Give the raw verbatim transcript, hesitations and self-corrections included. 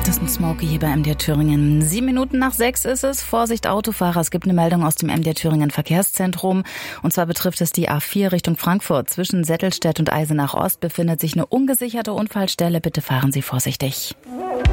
Das mit Smokey hier bei M D R Thüringen. Sieben Minuten nach sechs ist es. Vorsicht Autofahrer, es gibt eine Meldung aus dem M D R Thüringen Verkehrszentrum. Und zwar betrifft es die A vier Richtung Frankfurt. Zwischen Settelstedt und Eisenach Ost befindet sich eine ungesicherte Unfallstelle. Bitte fahren Sie vorsichtig.